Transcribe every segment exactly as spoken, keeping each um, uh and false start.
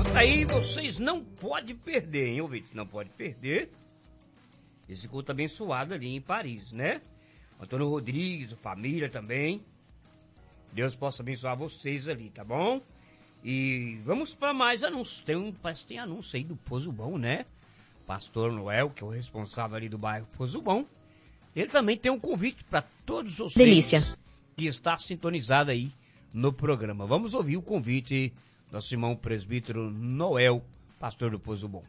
Aí vocês não podem perder, hein, ouvintes? Não pode perder esse culto abençoado ali em Paris, né? Antônio Rodrigues, família também. Deus possa abençoar vocês ali, tá bom? E vamos para mais anúncios. Tem um, parece que tem anúncio aí do Pozo Bom, né? Pastor Noel, que é o responsável ali do bairro Pozo Bom. Ele também tem um convite para todos os Delícia. que está sintonizado aí no programa. Vamos ouvir o convite do nosso irmão presbítero Noel, pastor do Pozo Bom.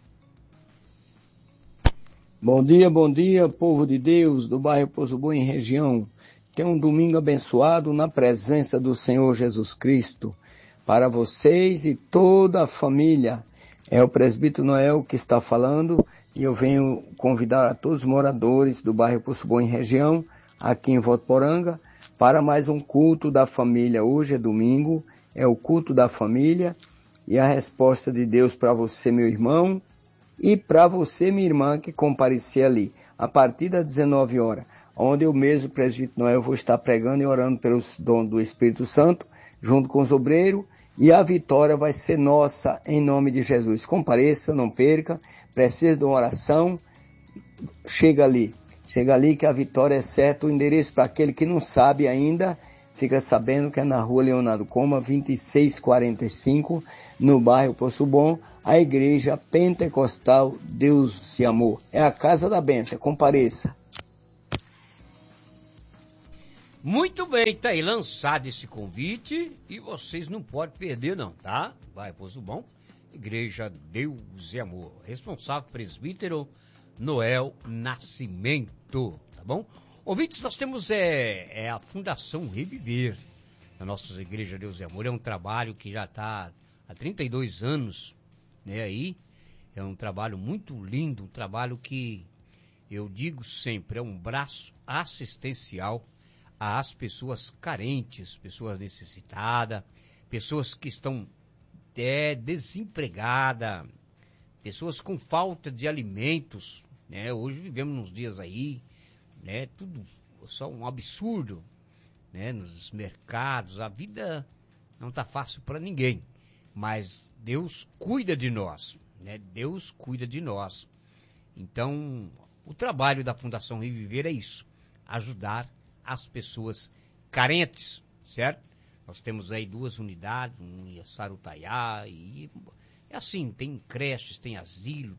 Bom dia, bom dia, povo de Deus do bairro Pozo Bom e região. Tenha um domingo abençoado na presença do Senhor Jesus Cristo. Para vocês e toda a família. É o presbítero Noel que está falando e eu venho convidar a todos os moradores do bairro Poço Bom e região, aqui em Votuporanga, para mais um culto da família. Hoje é domingo, é o culto da família e a resposta de Deus para você, meu irmão, e para você, minha irmã, que comparecer ali, a partir das dezenove horas, onde eu mesmo, presbítero Noel, vou estar pregando e orando pelos dons do Espírito Santo, junto com os obreiros, e a vitória vai ser nossa, em nome de Jesus. Compareça, não perca, precisa de uma oração, chega ali. Chega ali que a vitória é certa. O endereço para aquele que não sabe ainda, fica sabendo que é na rua Leonardo Coma, vinte e seis quarenta e cinco, no bairro Poço Bom, a igreja pentecostal Deus e Amor. É a casa da bênção, compareça. Muito bem, tá aí lançado esse convite e vocês não podem perder não, tá? Vai, Poço Bom, Igreja Deus e Amor. Responsável presbítero Noel Nascimento, tá bom? Ouvintes, nós temos é, é a Fundação Reviver, na nossa Igreja Deus e Amor. É um trabalho que já está há trinta e dois anos, né, aí. É um trabalho muito lindo, um trabalho que eu digo sempre, é um braço assistencial às pessoas carentes, pessoas necessitadas, pessoas que estão é, desempregadas, pessoas com falta de alimentos, né? Hoje vivemos nos dias aí, né? Tudo só um absurdo, né? Nos mercados, a vida não está fácil para ninguém, mas Deus cuida de nós, né? Deus cuida de nós. Então, o trabalho da Fundação Reviver é isso, ajudar as pessoas carentes, certo? Nós temos aí duas unidades, um em Sarutaiá, e assim, tem creches, tem asilo,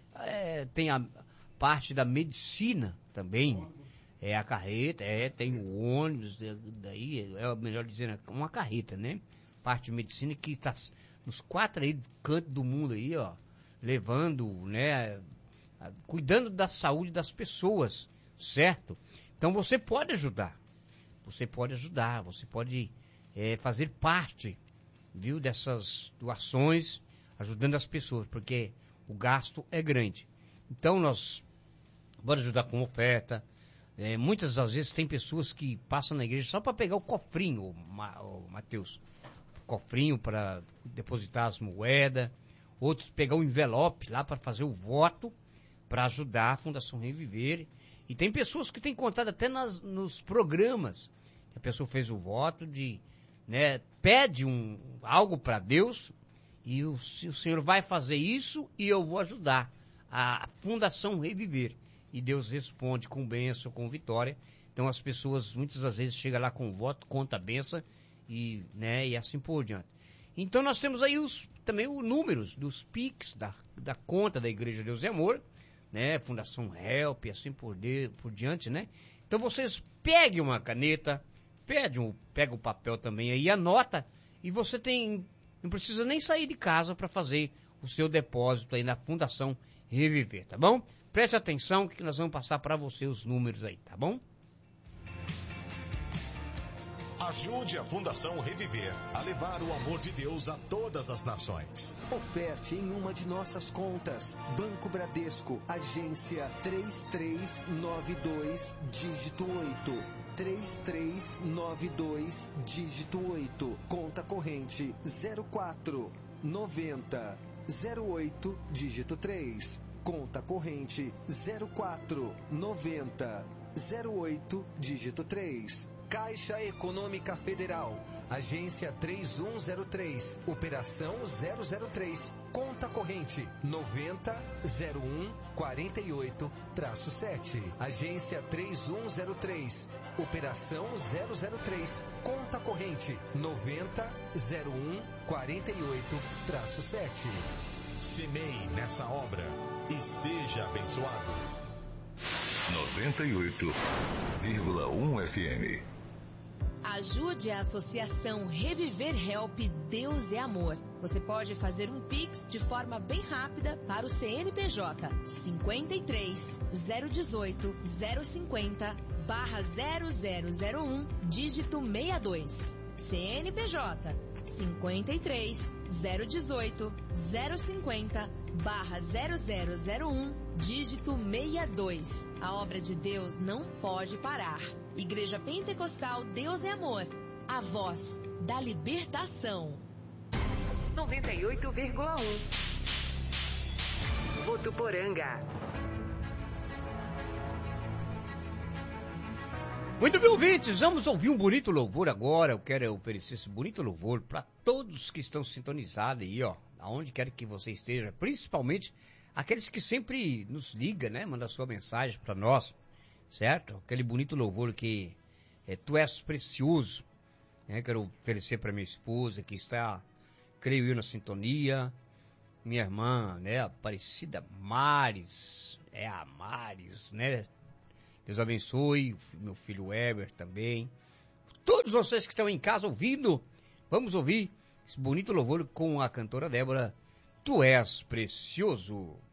é, tem a parte da medicina também, é a carreta, é, tem o ônibus, daí é melhor dizer, uma carreta, né? Parte de medicina que está nos quatro aí cantos do mundo aí, ó, levando, né, cuidando da saúde das pessoas, certo? Então você pode ajudar, você pode ajudar, você pode é, fazer parte, viu, dessas doações, ajudando as pessoas, porque o gasto é grande. Então nós vamos ajudar com oferta. É, muitas das vezes tem pessoas que passam na igreja só para pegar o cofrinho, o Matheus, cofrinho para depositar as moedas, outros pegar o envelope lá para fazer o voto, para ajudar a Fundação Reviver. E tem pessoas que têm contado até nas, nos programas. A pessoa fez o voto de, né, pede um, algo para Deus e o, o Senhor vai fazer isso e eu vou ajudar a Fundação Reviver. E Deus responde com bênção, com vitória. Então as pessoas muitas das vezes chegam lá com o voto, conta a bênção e, né, e assim por diante. Então nós temos aí os, também os números dos Pix, da, da conta da Igreja Deus e Amor, né, Fundação Help, assim por, de, por diante, né? Então vocês peguem uma caneta, pede um, pega o papel também aí, anota, e você tem, não precisa nem sair de casa para fazer o seu depósito aí na Fundação Reviver, tá bom? Preste atenção que nós vamos passar para você os números aí, tá bom? Ajude a Fundação Reviver a levar o amor de Deus a todas as nações. Oferte em uma de nossas contas. Banco Bradesco, agência três três nove dois, dígito oito. três três nove dois, dígito oito. Conta corrente zero quatro noventa zero oito, dígito três. Conta corrente zero quatro noventa zero oito, dígito três. Caixa Econômica Federal, agência três um zero três, operação zero zero três, conta corrente noventa zero um quarenta e oito sete, agência três um zero três, operação zero zero três, conta corrente noventa zero um quarenta e oito sete. Semeie nessa obra e seja abençoado. noventa e oito vírgula um F M. Ajude a Associação Reviver Help Deus é Amor. Você pode fazer um Pix de forma bem rápida para o C N P J cinquenta e três, zero dezoito, zero cinquenta, barra zero zero zero um, dígito sessenta e dois. C N P J cinquenta e três, zero dezoito, zero cinquenta, barra zero zero zero um, dígito sessenta e dois. A obra de Deus não pode parar. Igreja Pentecostal Deus é Amor, a voz da libertação. noventa e oito vírgula um. Votuporanga. Muito bem, ouvintes, vamos ouvir um bonito louvor agora. Eu quero oferecer esse bonito louvor para todos que estão sintonizados aí, ó, aonde quer que você esteja, principalmente aqueles que sempre nos ligam, né, manda sua mensagem para nós, certo? Aquele bonito louvor que é, Tu És Precioso, né? Quero oferecer para minha esposa que está, creio eu, na sintonia, minha irmã, né, Aparecida Mares, é a Mares, né? Deus abençoe, meu filho Weber também. Todos vocês que estão em casa ouvindo, vamos ouvir esse bonito louvor com a cantora Débora, Tu És Precioso.